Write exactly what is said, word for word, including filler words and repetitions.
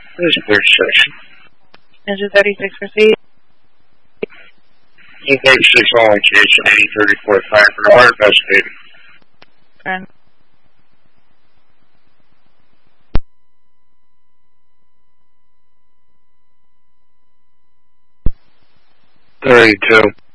This is clear section. Engine thirty-six, proceed. Engine thirty-six, all engaged in eighty thirty-four fire for the heart investigating. Grand. thirty-two.